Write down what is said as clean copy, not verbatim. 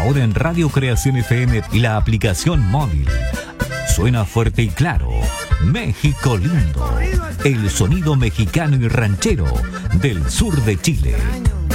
Ahora en Radio Creación FM y la aplicación móvil. Suena fuerte y claro. México lindo. El sonido mexicano y ranchero del sur de Chile.